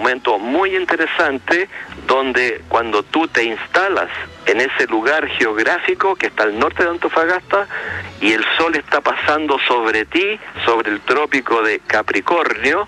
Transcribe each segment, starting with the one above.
momento muy interesante donde cuando tú te instalas en ese lugar geográfico que está al norte de Antofagasta y el sol está pasando sobre ti, sobre el trópico de Capricornio,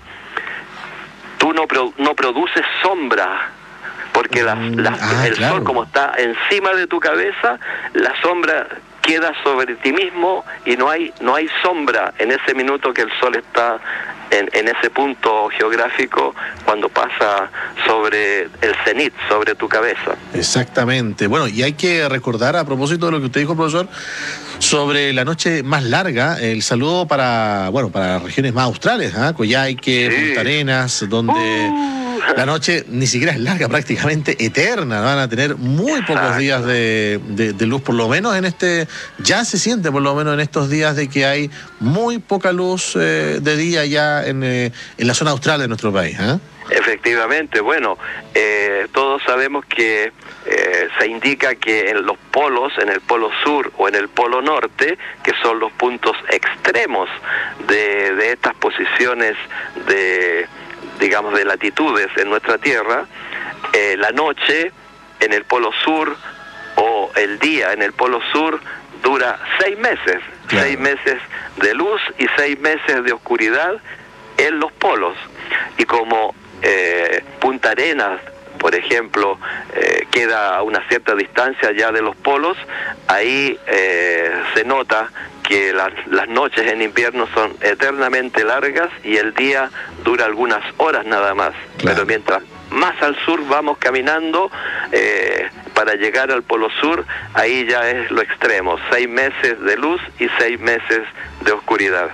tú no produces sombra, porque el claro. sol, como está encima de tu cabeza, la sombra queda sobre ti mismo y no hay sombra en ese minuto que el sol está en ese punto geográfico cuando pasa sobre el cenit, sobre tu cabeza. Exactamente. Bueno, y hay que recordar, a propósito de lo que usted dijo, profesor, sobre la noche más larga, el saludo para regiones más australes, Coyhaique, Sí. Punta Arenas, donde la noche ni siquiera es larga, prácticamente eterna. Van a tener muy pocos días de luz, por lo menos ya se siente por lo menos en estos días de que hay muy poca luz de día ya en la zona austral de nuestro país. Efectivamente, bueno, todos sabemos que se indica que en los polos, en el polo sur o en el polo norte, que son los puntos extremos de estas posiciones de latitudes en nuestra Tierra, la noche en el polo sur o el día en el polo sur dura 6 meses, Claro. 6 meses de luz y 6 meses de oscuridad en los polos. Y como Punta Arenas, por ejemplo, queda a una cierta distancia ya de los polos, ahí se nota que las noches en invierno son eternamente largas y el día dura algunas horas nada más. Claro. Pero mientras más al sur vamos caminando, para llegar al polo sur, ahí ya es lo extremo, 6 meses de luz y 6 meses de oscuridad.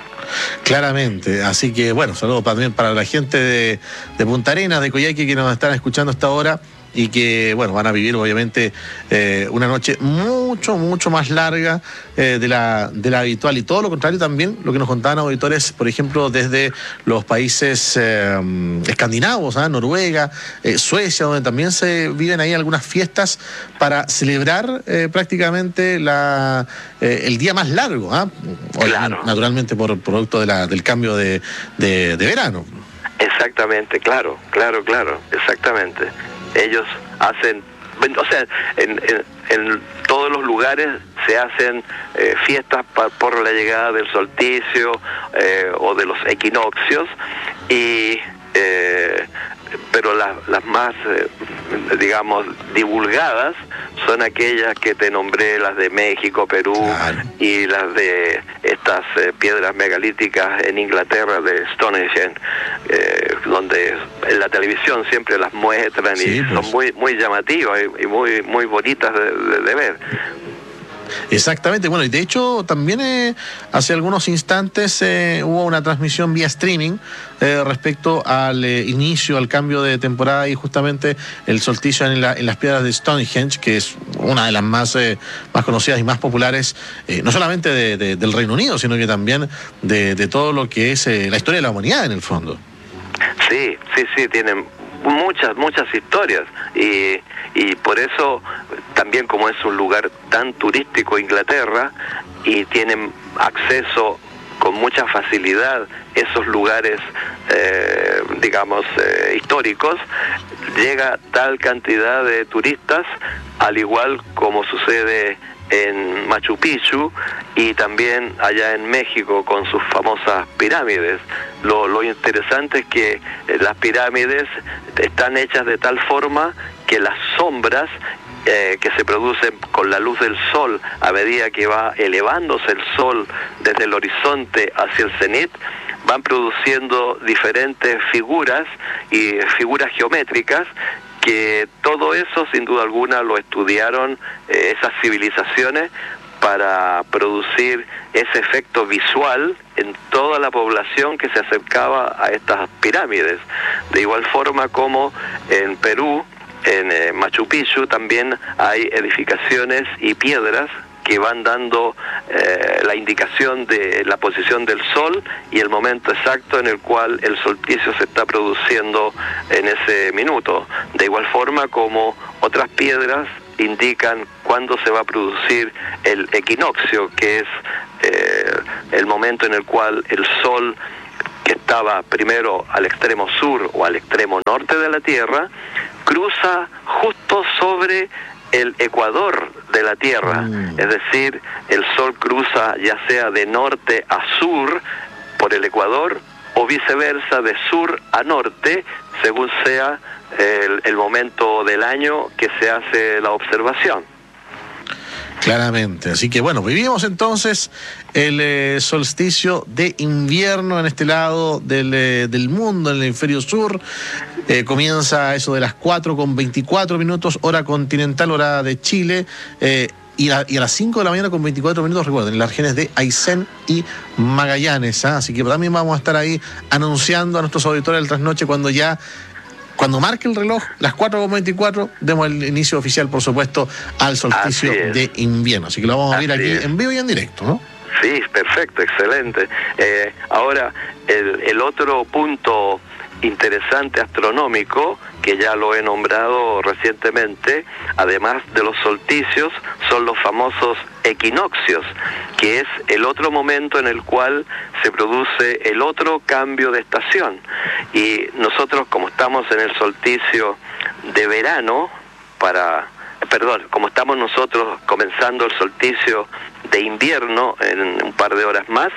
Claramente, así que bueno, saludos también para la gente de Punta Arenas, de Coyhaique, que nos están escuchando hasta ahora y que bueno, van a vivir obviamente una noche mucho más larga de la habitual, y todo lo contrario también lo que nos contaban auditores, por ejemplo, desde los países escandinavos, Noruega, Suecia, donde también se viven ahí algunas fiestas para celebrar prácticamente el día más largo, Claro. Naturalmente por producto del cambio de verano. Exactamente, claro, exactamente. Ellos hacen, o sea, en todos los lugares se hacen fiestas por la llegada del solsticio o de los equinoccios, pero las más, digamos, divulgadas son aquellas que te nombré, las de México, Perú, Claro. y las de estas piedras megalíticas en Inglaterra de Stonehenge, donde en la televisión siempre las muestran, Sí, y pues. son muy llamativas y muy bonitas de ver. Exactamente, bueno, y de hecho también hace algunos instantes hubo una transmisión vía streaming respecto al inicio, al cambio de temporada y justamente el solsticio en las piedras de Stonehenge, que es una de las más conocidas y más populares, no solamente del Reino Unido, sino que también de todo lo que es la historia de la humanidad en el fondo. Sí, tienen muchas historias y por eso también, como es un lugar tan turístico Inglaterra y tienen acceso con mucha facilidad esos lugares históricos, llega tal cantidad de turistas, al igual como sucede en Machu Picchu y también allá en México con sus famosas pirámides. Lo interesante es que las pirámides están hechas de tal forma que las sombras que se producen con la luz del sol a medida que va elevándose el sol desde el horizonte hacia el cenit, van produciendo diferentes figuras y figuras geométricas, que todo eso sin duda alguna lo estudiaron esas civilizaciones para producir ese efecto visual en toda la población que se acercaba a estas pirámides. De igual forma como en Perú, en Machu Picchu, también hay edificaciones y piedras que van dando la indicación de la posición del sol y el momento exacto en el cual el solsticio se está produciendo en ese minuto. De igual forma como otras piedras indican cuándo se va a producir el equinoccio, que es el momento en el cual el sol, que apuntaba primero al extremo sur o al extremo norte de la Tierra, cruza justo sobre el ecuador de la Tierra. Es decir, el Sol cruza ya sea de norte a sur por el ecuador o viceversa, de sur a norte, según sea el momento del año que se hace la observación. Claramente, así que bueno, vivimos entonces el solsticio de invierno en este lado del mundo, en el hemisferio sur. Comienza eso de las 4:24, hora continental, hora de Chile, y a las 5 de la mañana con 24 minutos, recuerden, en las regiones de Aysén y Magallanes, ¿ah? Así que también vamos a estar ahí anunciando a nuestros auditores del trasnoche cuando marque el reloj, las 4:24, demos el inicio oficial, por supuesto, al solsticio de invierno. Así que lo vamos a ver aquí en vivo y en directo, ¿no? Sí, perfecto, excelente. Ahora, el otro punto interesante astronómico, que ya lo he nombrado recientemente, además de los solsticios, son los famosos equinoccios, que es el otro momento en el cual se produce el otro cambio de estación. Y nosotros, como estamos en el solsticio de verano, como estamos nosotros comenzando el solsticio de invierno en un par de horas más,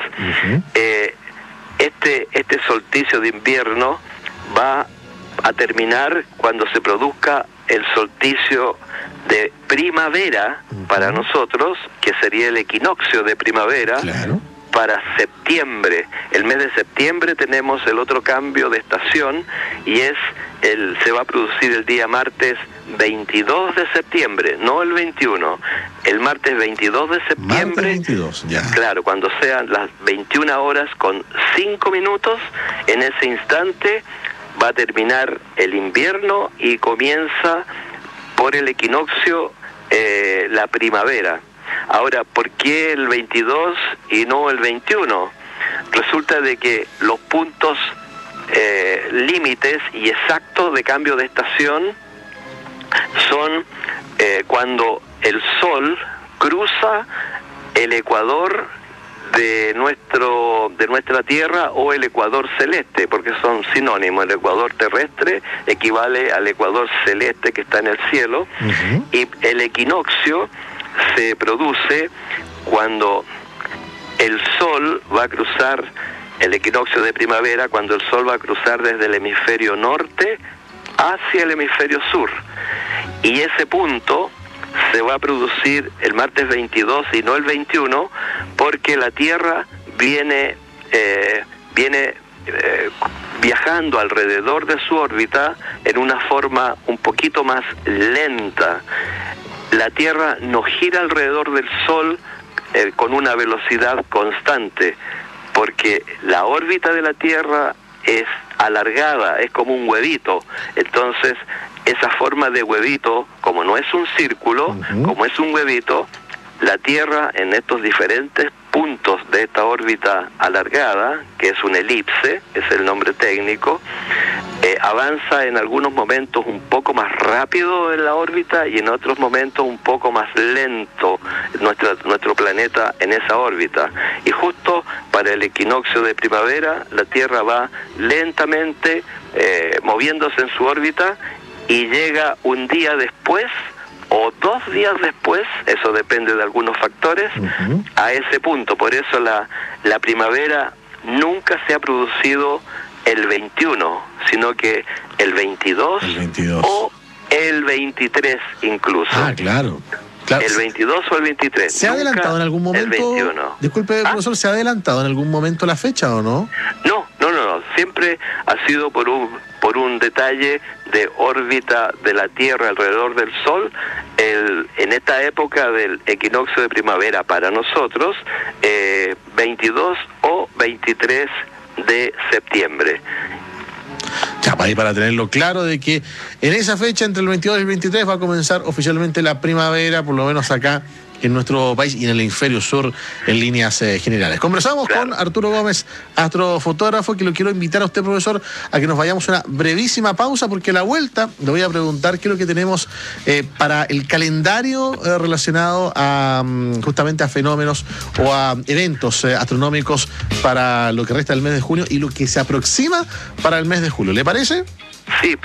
este solsticio de invierno va a terminar cuando se produzca el solsticio de primavera para nosotros, que sería el equinoccio de primavera. Claro. Para septiembre. El mes de septiembre tenemos el otro cambio de estación y se va a producir el día martes 22 de septiembre, no el 21. El martes 22 de septiembre. Martes 22, ya. Claro, cuando sean las 21 horas con 5 minutos, en ese instante va a terminar el invierno y comienza por el equinoccio la primavera. Ahora, ¿por qué el 22 y no el 21? Resulta de que los puntos límites y exactos de cambio de estación son cuando el Sol cruza el ecuador de nuestra Tierra o el ecuador celeste, porque son sinónimos. El ecuador terrestre equivale al ecuador celeste que está en el cielo, y el equinoccio se produce cuando el Sol va a cruzar, el equinoccio de primavera, cuando el Sol va a cruzar desde el hemisferio norte hacia el hemisferio sur. Y ese punto se va a producir el martes 22 y no el 21, porque la Tierra viene viajando alrededor de su órbita en una forma un poquito más lenta. La Tierra no gira alrededor del Sol con una velocidad constante, porque la órbita de la Tierra es alargada, es como un huevito. Entonces, esa forma de huevito, como no es un círculo, como es un huevito, la Tierra en estos diferentes puntos de esta órbita alargada, que es una elipse, es el nombre técnico, avanza en algunos momentos un poco más rápido en la órbita y en otros momentos un poco más lento nuestro planeta en esa órbita. Y justo para el equinoccio de primavera, la Tierra va lentamente moviéndose en su órbita y llega un día después o 2 días después, eso depende de algunos factores, a ese punto. Por eso la primavera nunca se ha producido el 21, sino que el 22, o el 23 incluso. Ah, claro. El 22 o el 23. ¿Se ha adelantado en algún momento? El 21. Disculpe, profesor, ¿se ha adelantado en algún momento la fecha o no? No. Siempre ha sido por un detalle de órbita de la Tierra alrededor del Sol. En esta época del equinoccio de primavera para nosotros, 22 o 23 de septiembre. Ya, para tenerlo claro de que en esa fecha, entre el 22 y el 23, va a comenzar oficialmente la primavera, por lo menos acá en nuestro país y en el hemisferio sur en líneas generales. Conversamos con Arturo Gómez, astrofotógrafo, que lo quiero invitar a usted, profesor, a que nos vayamos a una brevísima pausa, porque a la vuelta le voy a preguntar qué es lo que tenemos para el calendario relacionado a justamente a fenómenos o a eventos astronómicos para lo que resta del mes de junio y lo que se aproxima para el mes de julio. ¿Le parece? Sí,